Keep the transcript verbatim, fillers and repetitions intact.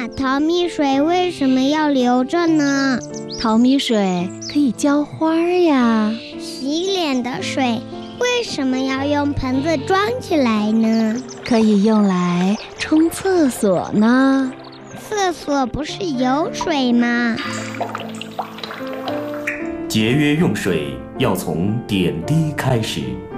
那淘米水为什么要留着呢？ 淘米水可以浇花呀。 洗脸的水为什么要用盆子装起来呢？ 可以用来冲厕所呢。 厕所不是有水吗？ 节约用水要从点滴开始。